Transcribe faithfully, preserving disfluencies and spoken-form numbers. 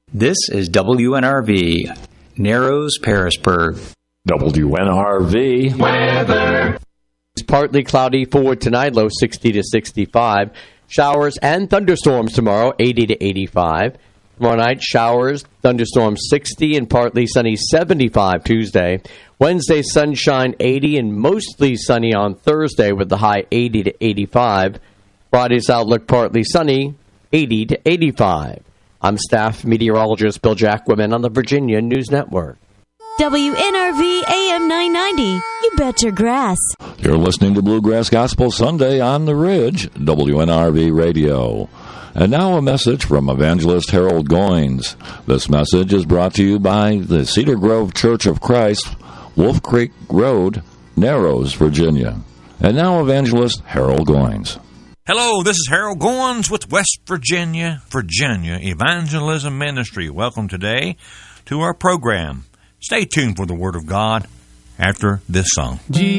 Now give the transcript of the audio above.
This is W N R V, Narrows, Parisburg. W N R V weather. It's partly cloudy for tonight, low sixty to sixty-five. Showers and thunderstorms tomorrow, eighty to eighty-five. Tomorrow night, showers, thunderstorms sixty and partly sunny seventy-five Tuesday. Wednesday, sunshine eighty and mostly sunny on Thursday with the high eighty to eighty-five. Friday's outlook partly sunny, eighty to eighty-five. I'm staff meteorologist Bill Jacquemin on the Virginia News Network. W N R V A M nine ninety. You bet your grass. You're listening to Bluegrass Gospel Sunday on the Ridge, W N R V Radio. And now a message from evangelist Harold Goins. This message is brought to you by the Cedar Grove Church of Christ, Wolf Creek Road, Narrows, Virginia. And now evangelist Harold Goins. Hello, this is Harold Goins with West Virginia, Virginia Evangelism Ministry. Welcome today to our program. Stay tuned for the Word of God after this song.